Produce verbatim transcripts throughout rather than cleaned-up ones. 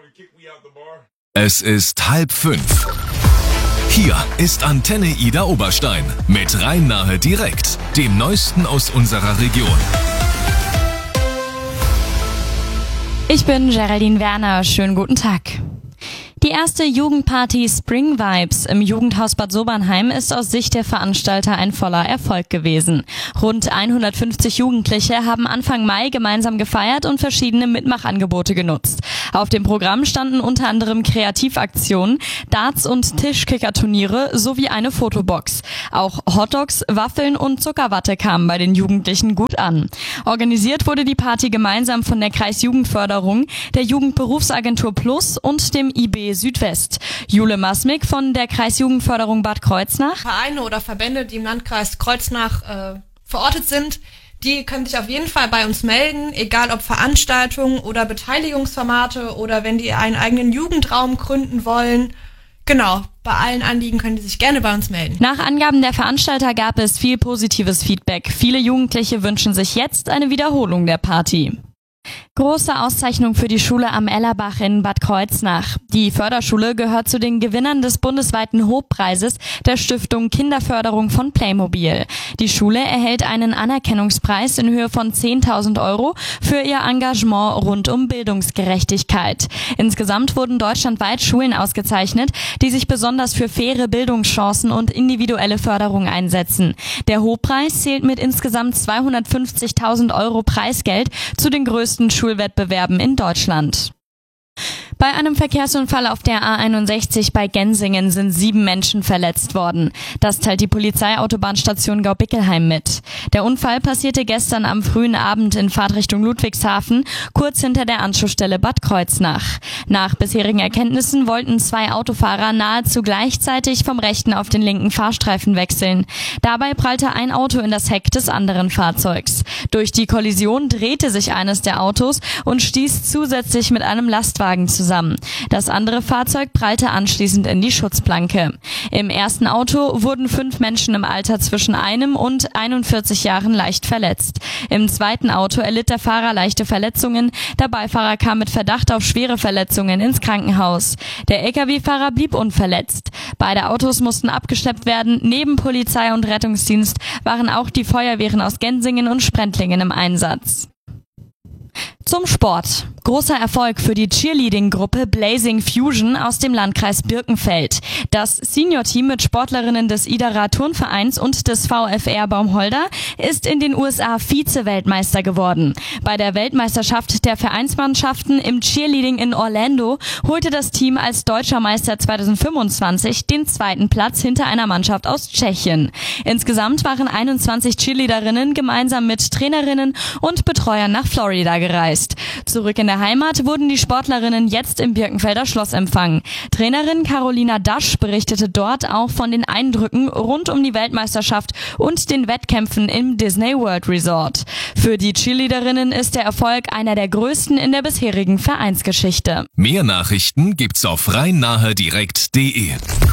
Es ist halb fünf. Hier ist Antenne Ida Oberstein mit Rhein-Nahe direkt, dem Neuesten aus unserer Region. Ich bin Geraldine Werner, schönen guten Tag. Die erste Jugendparty Spring Vibes im Jugendhaus Bad Sobernheim ist aus Sicht der Veranstalter ein voller Erfolg gewesen. Rund hundertfünfzig Jugendliche haben Anfang Mai gemeinsam gefeiert und verschiedene Mitmachangebote genutzt. Auf dem Programm standen unter anderem Kreativaktionen, Darts- und Tischkickerturniere sowie eine Fotobox. Auch Hotdogs, Waffeln und Zuckerwatte kamen bei den Jugendlichen gut an. Organisiert wurde die Party gemeinsam von der Kreisjugendförderung, der Jugendberufsagentur Plus und dem I B Südwest. Jule Masmik von der Kreisjugendförderung Bad Kreuznach. Vereine oder Verbände, die im Landkreis Kreuznach äh, verortet sind, die können sich auf jeden Fall bei uns melden, egal ob Veranstaltungen oder Beteiligungsformate oder wenn die einen eigenen Jugendraum gründen wollen. Genau, bei allen Anliegen können die sich gerne bei uns melden. Nach Angaben der Veranstalter gab es viel positives Feedback. Viele Jugendliche wünschen sich jetzt eine Wiederholung der Party. Große Auszeichnung für die Schule am Ellerbach in Bad Kreuznach. Die Förderschule gehört zu den Gewinnern des bundesweiten Hobpreises der Stiftung Kinderförderung von Playmobil. Die Schule erhält einen Anerkennungspreis in Höhe von zehntausend Euro für ihr Engagement rund um Bildungsgerechtigkeit. Insgesamt wurden deutschlandweit Schulen ausgezeichnet, die sich besonders für faire Bildungschancen und individuelle Förderung einsetzen. Der Hobpreis zählt mit insgesamt zweihundertfünfzigtausend Euro Preisgeld zu den größten Schulwettbewerben in Deutschland. Bei einem Verkehrsunfall auf der A einundsechzig bei Gensingen sind sieben Menschen verletzt worden. Das teilt die Polizeiautobahnstation Gaubickelheim mit. Der Unfall passierte gestern am frühen Abend in Fahrtrichtung Ludwigshafen, kurz hinter der Anschlussstelle Bad Kreuznach. Nach bisherigen Erkenntnissen wollten zwei Autofahrer nahezu gleichzeitig vom rechten auf den linken Fahrstreifen wechseln. Dabei prallte ein Auto in das Heck des anderen Fahrzeugs. Durch die Kollision drehte sich eines der Autos und stieß zusätzlich mit einem Lastwagen zusammen. Das andere Fahrzeug prallte anschließend in die Schutzplanke. Im ersten Auto wurden fünf Menschen im Alter zwischen einem und einundvierzig Jahren leicht verletzt. Im zweiten Auto erlitt der Fahrer leichte Verletzungen. Der Beifahrer kam mit Verdacht auf schwere Verletzungen ins Krankenhaus. Der L K W-Fahrer blieb unverletzt. Beide Autos mussten abgeschleppt werden. Neben Polizei und Rettungsdienst waren auch die Feuerwehren aus Gensingen und Sprentlingen im Einsatz. Zum Sport. Großer Erfolg für die Cheerleading-Gruppe Blazing Fusion aus dem Landkreis Birkenfeld. Das Senior-Team mit Sportlerinnen des Idara Turnvereins und des V F R Baumholder ist in den U S A Vize-Weltmeister geworden. Bei der Weltmeisterschaft der Vereinsmannschaften im Cheerleading in Orlando holte das Team als deutscher Meister zweitausendfünfundzwanzig den zweiten Platz hinter einer Mannschaft aus Tschechien. Insgesamt waren einundzwanzig Cheerleaderinnen gemeinsam mit Trainerinnen und Betreuern nach Florida gereist. Zurück in der Heimat wurden die Sportlerinnen jetzt im Birkenfelder Schloss empfangen. Trainerin Carolina Dasch berichtete dort auch von den Eindrücken rund um die Weltmeisterschaft und den Wettkämpfen im Disney World Resort. Für die Cheerleaderinnen ist der Erfolg einer der größten in der bisherigen Vereinsgeschichte. Mehr Nachrichten gibt's auf rhein-nahe direkt punkt de.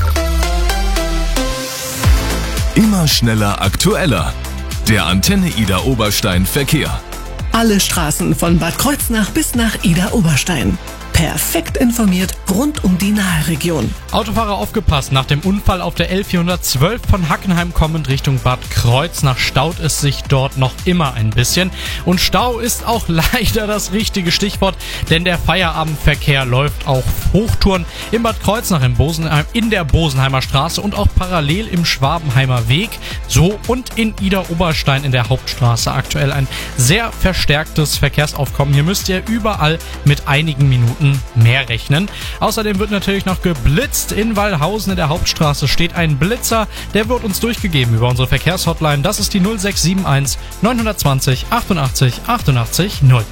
Immer schneller, aktueller. Der Antenne Ida Oberstein Verkehr. Alle Straßen von Bad Kreuznach bis nach Ida Oberstein. Perfekt informiert rund um die Nahregion. Autofahrer aufgepasst, nach dem Unfall auf der L vierhundertzwölf von Hackenheim kommend Richtung Bad Kreuznach staut es sich dort noch immer ein bisschen. Und Stau ist auch leider das richtige Stichwort, denn der Feierabendverkehr läuft auf Hochtouren in Bad Kreuznach im Bosenheim, in der Bosenheimer Straße und auch parallel im Schwabenheimer Weg. So und in Ida Oberstein in der Hauptstraße aktuell ein sehr verstärktes Verkehrsaufkommen. Hier müsst ihr überall mit einigen Minuten mehr rechnen. Außerdem wird natürlich noch geblitzt. In Wallhausen in der Hauptstraße steht ein Blitzer. Der wird uns durchgegeben über unsere Verkehrshotline. Das ist die null sechs sieben eins neun zwei null achtundachtzig achtundachtzig null.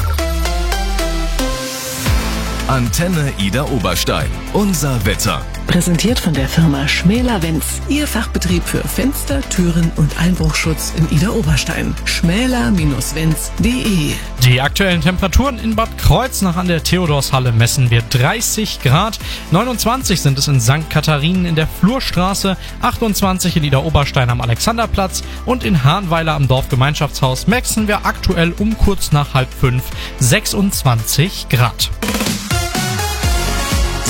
Antenne Ida Oberstein. Unser Wetter. Präsentiert von der Firma Schmäler-Wenz. Ihr Fachbetrieb für Fenster, Türen und Einbruchschutz in Ida Oberstein. schmäler Wenz punkt de. Die aktuellen Temperaturen in Bad Kreuznach an der Theodorshalle messen wir dreißig Grad. neunundzwanzig sind es in Sankt Katharinen in der Flurstraße, achtundzwanzig in Ida Oberstein am Alexanderplatz und in Hahnweiler am Dorfgemeinschaftshaus messen wir aktuell um kurz nach halb fünf sechsundzwanzig Grad.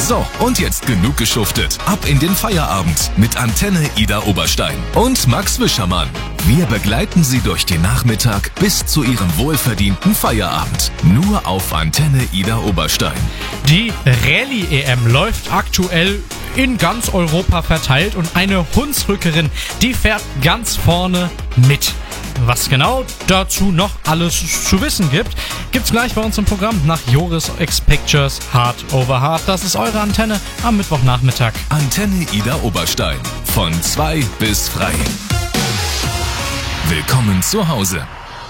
So, und jetzt genug geschuftet. Ab in den Feierabend mit Antenne Ida Oberstein und Max Wischermann. Wir begleiten Sie durch den Nachmittag bis zu Ihrem wohlverdienten Feierabend. Nur auf Antenne Ida Oberstein. Die Rallye-E M läuft aktuell in ganz Europa verteilt und eine Hunsrückerin, die fährt ganz vorne mit. Was genau dazu noch alles zu wissen gibt, gibt's gleich bei uns im Programm nach Joris X Pictures Hard Over Hard. Das ist eure Antenne am Mittwochnachmittag. Antenne Ida Oberstein. Von zwei bis frei. Willkommen zu Hause.